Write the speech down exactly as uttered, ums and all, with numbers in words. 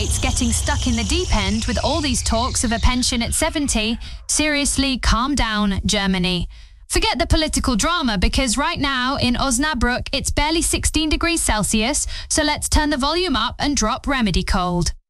mates getting stuck in the deep end with all these talks of a pension at seventy. Seriously, calm down, Germany. Forget the political drama, because right now in Osnabrück it's barely sixteen degrees Celsius, so let's turn the volume up and drop Remedy Cold.